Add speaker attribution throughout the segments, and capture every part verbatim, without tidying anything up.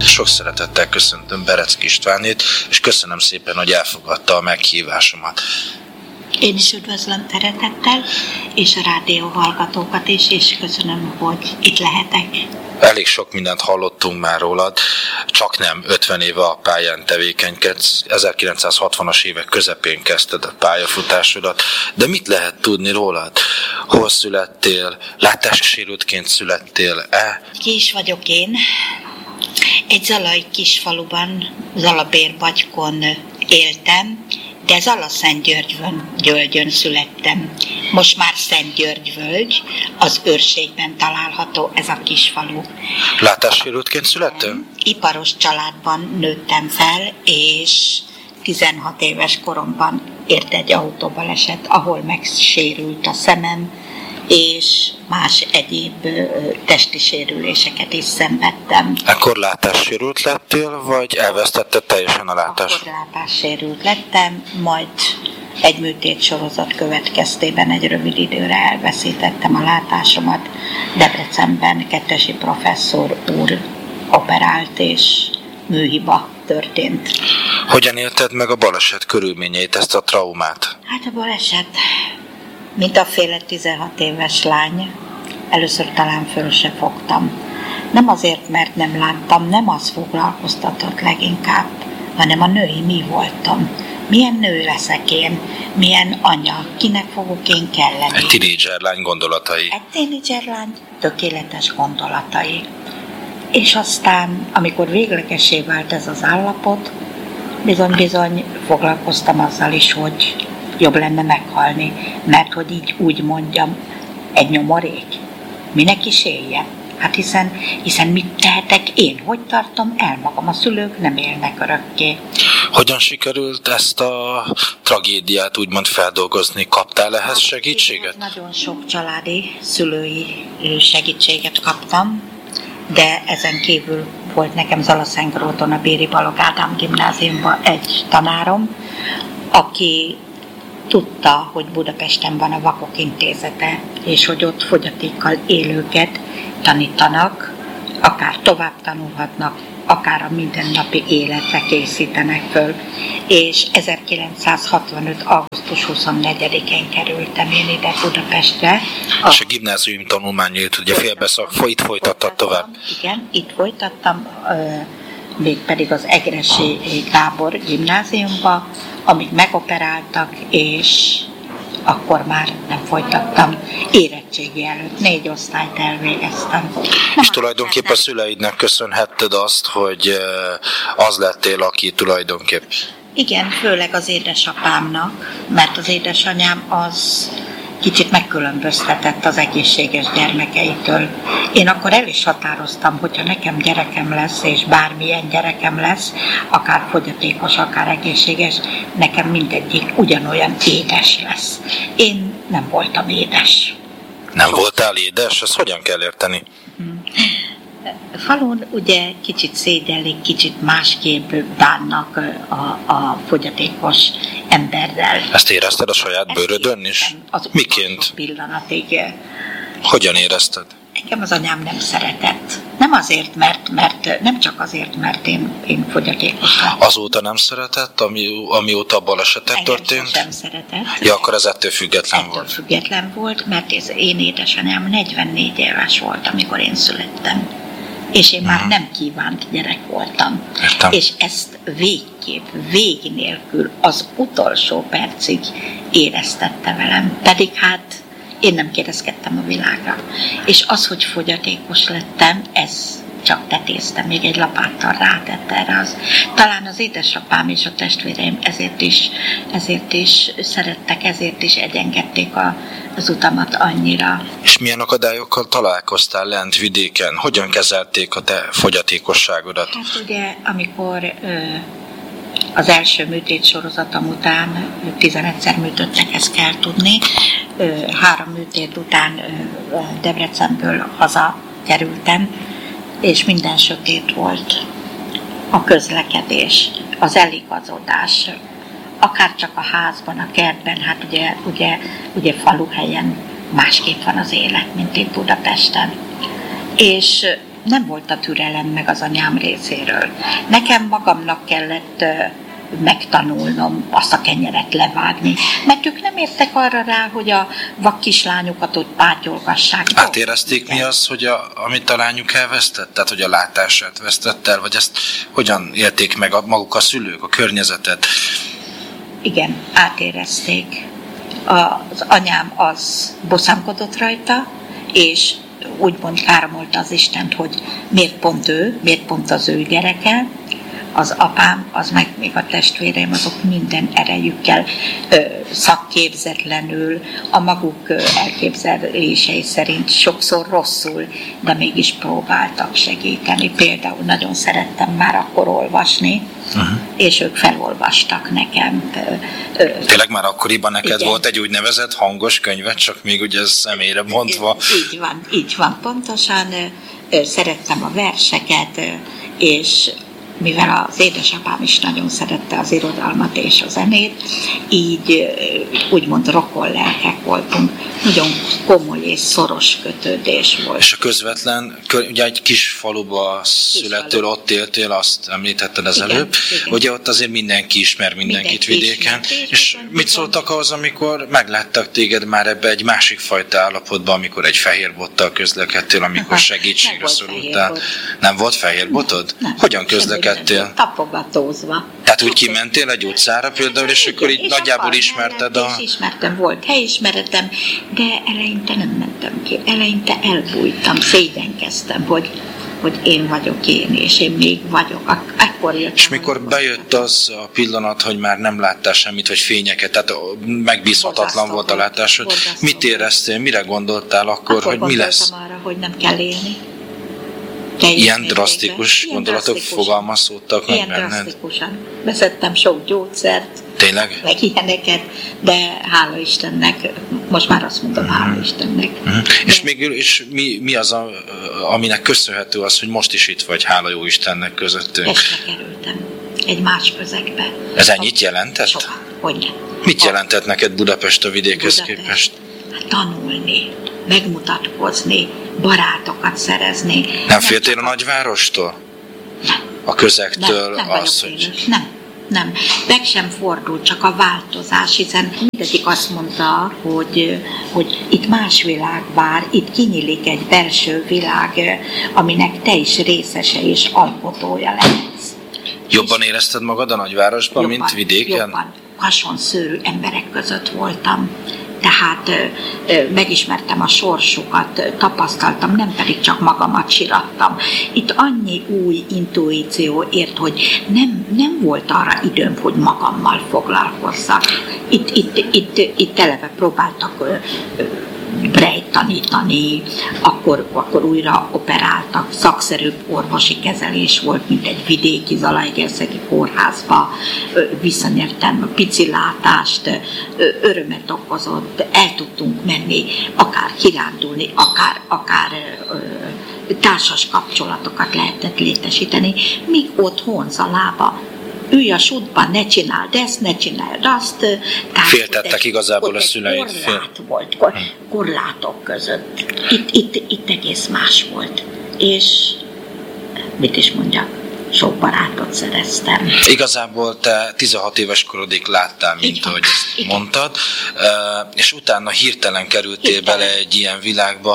Speaker 1: Sok szeretettel köszöntöm Berecki Istvánét, és köszönöm szépen, hogy elfogadta a meghívásomat.
Speaker 2: Én is üdvözlöm szeretettel, és a rádió hallgatókat is, és köszönöm, hogy itt lehetek.
Speaker 1: Elég sok mindent hallottunk már rólad, csak nem ötven éve a pályán tevékenykedsz, ezerkilencszázhatvanas évek közepén kezdted a pályafutásodat, de mit lehet tudni rólad? Hol születtél? Látássérültként születtél-e?
Speaker 2: Ki is vagyok én. Egy zalai kisfaluban, Zalabérbagykon éltem, de Zala-Szentgyörgyön Györgyön születtem. Most már Szentgyörgyvölgy, az őrségben található ez a kisfalu.
Speaker 1: Látássérültként születtél?
Speaker 2: Iparos családban nőttem fel, és tizenhat éves koromban ért egy autóbaleset, ahol megsérült a szemem, és más egyéb testi sérüléseket is szenvedtem.
Speaker 1: Akkor látássérült lettél, vagy elvesztetted teljesen a látást?
Speaker 2: Akkor látássérült lettem, majd egy műtét sorozat következtében egy rövid időre elveszítettem a látásomat. Debrecenben Kettesi professzor úr operált, és műhiba történt.
Speaker 1: Hogyan élted meg a baleset körülményeit, ezt a traumát?
Speaker 2: Hát a baleset, mint a féle tizenhat éves lány, először talán föl se fogtam. Nem azért, mert nem láttam, nem az foglalkoztatott leginkább, hanem a női mi voltam. Milyen nő leszek én, milyen anya, kinek fogok én kelleni.
Speaker 1: Egy tinédzser lány gondolatai.
Speaker 2: Egy tinédzser lány tökéletes gondolatai. És aztán, amikor véglegesé vált ez az állapot, bizony-bizony foglalkoztam azzal is, hogy jobb lenne meghalni, mert hogy így úgy mondjam, egy nyomorék. Minek is éljen? Hát hiszen, hiszen mit tehetek én? Hogy tartom el magam? A szülők nem élnek örökké.
Speaker 1: Hogyan sikerült ezt a tragédiát úgymond feldolgozni? Kaptál ehhez segítséget?
Speaker 2: Én nagyon sok családi, szülői segítséget kaptam, de ezen kívül volt nekem Zalaszentgróton a Béri Balogh Ádám gimnáziumban egy tanárom, aki tudta, hogy Budapesten van a Vakok Intézete, és hogy ott fogyatékkal élőket tanítanak, akár tovább tanulhatnak, akár a mindennapi életre készítenek föl. És ezerkilencszázhatvanöt. augusztus huszonnegyedikén kerültem én ide Budapestre.
Speaker 1: A... És a gimnázium tanulmányait ugye félbeszak, itt folytattad tovább?
Speaker 2: Igen, itt folytattam, mégpedig az Egressy Gábor gimnáziumba, amíg megoperáltak, és akkor már nem folytattam. Érettségi előtt négy osztályt elvégeztem. Nem
Speaker 1: és tulajdonképpen a szüleidnek köszönhetted azt, hogy az lettél, aki tulajdonképp...
Speaker 2: Igen, főleg az édesapámnak, mert az édesanyám az kicsit megkülönböztetett az egészséges gyermekeitől. Én akkor el is határoztam, hogyha nekem gyerekem lesz, és bármilyen gyerekem lesz, akár fogyatékos, akár egészséges, nekem mindegyik ugyanolyan édes lesz. Én nem voltam édes.
Speaker 1: Nem voltál édes? Ezt hogyan kell érteni?
Speaker 2: Falun ugye kicsit szégyellik, kicsit másképp bánnak a, a fogyatékos emberrel.
Speaker 1: Ezt érezted a saját bőrödön is?
Speaker 2: Az
Speaker 1: miként?
Speaker 2: Pillanatig.
Speaker 1: Hogyan érezted?
Speaker 2: Engem az anyám nem szeretett. Nem azért, mert, mert nem csak azért, mert én, én fogyatékos lettem.
Speaker 1: Azóta nem szeretett, ami, amióta a balesetek
Speaker 2: engem
Speaker 1: történt?
Speaker 2: Engem szeretett.
Speaker 1: Ja, akkor ez ettől független
Speaker 2: ettől
Speaker 1: volt.
Speaker 2: Ettől független volt, mert ez, én édesanyám negyvennégy éves volt, amikor én születtem. És én már uh-huh. nem kívánt gyerek voltam.
Speaker 1: Értem.
Speaker 2: És ezt végképp, vég nélkül az utolsó percig éreztette velem. Pedig hát én nem kérdezkedtem a világra. És az, hogy fogyatékos lettem, ez csak tetéztem, még egy lapáttal rátett erre az. Talán az édesapám és a testvéreim ezért is, ezért is szerettek, ezért is egyengedték a, az utamat annyira.
Speaker 1: És milyen akadályokkal találkoztál lent vidéken? Hogyan kezelték a te fogyatékosságodat?
Speaker 2: Hát ugye, amikor ö, az első műtét sorozatom után tizenegyszer műtöttek, ezt kell tudni. Ö, három műtét után ö, Debrecenből haza kerültem, és minden sötét volt. A közlekedés, az eligazodás, akár csak a házban, a kertben, hát ugye, ugye, ugye faluhelyen másképp van az élet, mint itt Budapesten. És nem volt a türelem meg az anyám részéről. Nekem magamnak kellett megtanulnom azt a kenyeret levágni, mert ők nem értek arra rá, hogy a vak kislányokat ott pátyolgassák.
Speaker 1: Átérezték mi az, hogy a, amit a lányuk elvesztett? Tehát, hogy a látását vesztett el, vagy ezt hogyan élték meg a, maguk a szülők, a környezetet?
Speaker 2: Igen, átérezték. Az anyám az bosszankodott rajta, és úgymond káromolta az Istent, hogy miért pont ő, miért pont az ő gyereke. Az apám, az meg még a testvéreim, azok minden erejükkel ö, szakképzetlenül, a maguk ö, elképzelései szerint sokszor rosszul, de mégis próbáltak segíteni. Például nagyon szerettem már akkor olvasni, uh-huh. és ők felolvastak nekem. Ö, ö,
Speaker 1: Tényleg már akkoriban neked
Speaker 2: igen.
Speaker 1: volt egy úgynevezett hangos könyvet, csak még ugye személyre bontva.
Speaker 2: Így van, így van, pontosan. Ö, szerettem a verseket, ö, és mivel az édesapám is nagyon szerette az irodalmat és a zenét, így úgymond rokon lelkek voltunk. Nagyon komoly és szoros kötődés volt.
Speaker 1: És a közvetlen, ugye egy kis faluba születtél, ott éltél, azt említetted az
Speaker 2: igen,
Speaker 1: előbb,
Speaker 2: igen.
Speaker 1: Ugye ott azért mindenki ismer mindenkit mindenki vidéken. Ismer, és, és mit szóltak ahhoz, amikor megláttak téged már ebbe egy másik fajta állapotban, amikor egy fehér bottal közlekedtél, amikor segítségre szorultál? Nem volt fehér botod?
Speaker 2: Nem,
Speaker 1: Hogyan közlekedtél?
Speaker 2: Tapogatózva.
Speaker 1: Tehát úgy kimentél egy utcára például, és igen, akkor így és nagyjából ismerted a...
Speaker 2: És ismertem, volt helyismeretem, de eleinte nem mentem ki. Eleinte elbújtam, szégyenkeztem, hogy, hogy én vagyok én, és én még vagyok. Ak- akkor jöttem.
Speaker 1: És mikor bejött az a pillanat, hogy már nem láttál semmit, vagy fényeket, tehát megbízhatatlan volt a látásod, mit éreztél, mire gondoltál akkor,
Speaker 2: akkor
Speaker 1: hogy mi lesz?
Speaker 2: arra, hogy nem kell élni.
Speaker 1: Ilyen drasztikus ilyen gondolatok fogalmazódtak meg benned?
Speaker 2: Ilyen drasztikusan. Beszedtem sok gyógyszert,
Speaker 1: tényleg?
Speaker 2: Meg ilyeneket, de hála Istennek, most már azt mondom, uh-huh. hála Istennek.
Speaker 1: Uh-huh. És mégis és mi, mi az, a, aminek köszönhető az, hogy most is itt vagy, hála jó Istennek közöttünk?
Speaker 2: Estre kerültem, egy más közegbe.
Speaker 1: Ez ennyit jelentett?
Speaker 2: Soha, hogyne.
Speaker 1: Mit jelentett neked Budapest a vidékhez Budapest. képest?
Speaker 2: Tanulni, megmutatkozni, barátokat szerezni.
Speaker 1: Nem, nem féltél a nagyvárostól?
Speaker 2: Nem.
Speaker 1: A közegtől?
Speaker 2: Nem, nem
Speaker 1: az,
Speaker 2: vagyok
Speaker 1: hogy...
Speaker 2: Nem, nem. Meg sem fordult, csak a változás, hiszen mindegyik azt mondta, hogy, hogy itt más világ vár, itt kinyílik egy belső világ, aminek te is részese és alkotója lehetsz.
Speaker 1: Jobban érezted magad a nagyvárosban, jobban, mint vidéken?
Speaker 2: Jobban. Hasonszőrű emberek között voltam. Tehát ö, ö, megismertem a sorsukat, tapasztaltam, nem pedig csak magamat sirattam. Itt annyi új intuíció ért, hogy nem, nem volt arra időm, hogy magammal foglalkozzak. Itt, itt, itt, itt eleve próbáltak ö, ö, Breit tanítani, akkor, akkor újra operáltak, szakszerűbb orvosi kezelés volt, mint egy vidéki Zalaegerszegi kórházba, visszanyertem a pici látást, örömet okozott, el tudtunk menni, akár kirándulni, akár, akár társas kapcsolatokat lehetett létesíteni, míg otthon Zalába ülj a sútban, ne csináld ezt, ne csináld azt. Tehát
Speaker 1: féltettek egy, igazából a szüleid.
Speaker 2: Korlát volt, kor, korlátok között. Itt, itt, itt egész más volt. És mit is mondjak, sok barátot szereztem.
Speaker 1: Igazából te tizenhat éves korodig láttál, mint ahogy ezt mondtad, és utána hirtelen kerültél hirtelen. bele egy ilyen világba.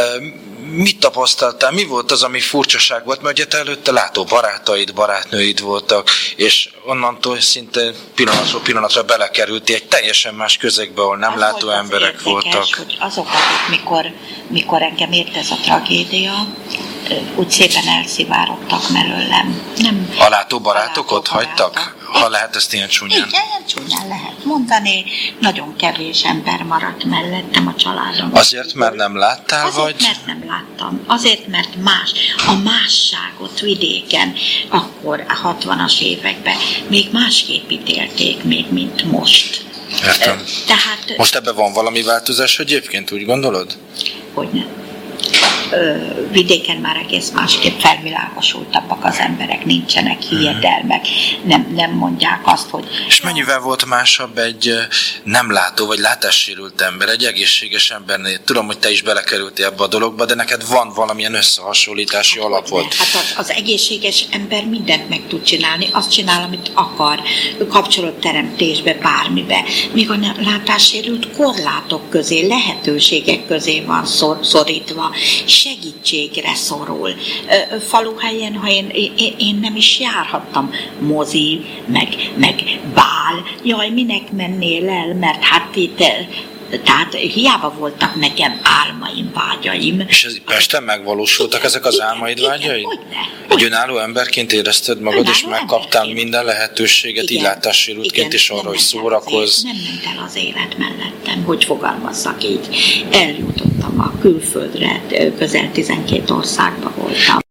Speaker 1: Mit tapasztaltál? Mi volt az, ami furcsaság volt? Mert ugye te előtte látó barátaid, barátnőid voltak, és onnantól szinte pillanatról pillanatra belekerültél egy teljesen más közegbe, ahol nem az látó volt emberek érdekes, voltak.
Speaker 2: Hogy azokat, mikor, mikor engem ért ez a tragédia, úgy szépen elszivárogtak mellőlem. Nem
Speaker 1: a látó barátok ott hagytak? Ha lehet ezt ilyen csúnyán?
Speaker 2: Igen, ilyen csúnyán lehet mondani. Nagyon kevés ember maradt mellettem a családom.
Speaker 1: Azért, mert nem láttál,
Speaker 2: Azért,
Speaker 1: vagy?
Speaker 2: mert nem láttam. Azért, mert más. A másságot vidéken, akkor a hatvanas években még másképp ítélték még, mint most.
Speaker 1: Értem.
Speaker 2: Tehát,
Speaker 1: most ebben van valami változás egyébként, úgy gondolod?
Speaker 2: Hogyne. vidéken már egész másképp felvilágosultabbak az emberek, nincsenek hiedelmek, nem, nem mondják azt, hogy...
Speaker 1: És mennyivel volt másabb egy nem látó vagy látássérült ember, egy egészséges embernél? Tudom, hogy te is belekerültél ebbe a dologba, de neked van valamilyen összehasonlítási
Speaker 2: hát,
Speaker 1: alap volt.
Speaker 2: Hát az, az egészséges ember mindent meg tud csinálni, azt csinál, amit akar, kapcsolatteremtésbe, bármibe. Míg a látássérült korlátok közé, lehetőségek közé van szor, szorítva, segítségre szorul. Faluhelyen, ha én, én, én nem is járhattam, mozi, meg, meg bál, jaj, minek mennél el, mert hát itt, tehát hiába voltak nekem álmaim, vágyaim.
Speaker 1: És ez Pesten megvalósultak ezek az álmaid, vágyaid?
Speaker 2: Hogyne.
Speaker 1: Egy önálló emberként érezted magad, önálló és megkaptál emberként minden lehetőséget, igen, így látássérültként is arra, hogy szórakozz.
Speaker 2: Nem ment el az élet mellettem, hogy fogalmazzak így. Eljutottam a külföldre, közel tizenkét országba voltam.